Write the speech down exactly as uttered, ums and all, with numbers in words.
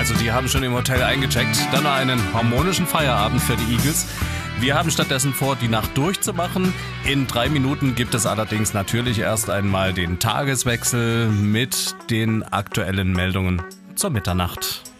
Also die haben schon im Hotel eingecheckt. Dann noch einen harmonischen Feierabend für die Eagles. Wir haben stattdessen vor, die Nacht durchzumachen. In drei Minuten gibt es allerdings natürlich erst einmal den Tageswechsel mit den aktuellen Meldungen zur Mitternacht.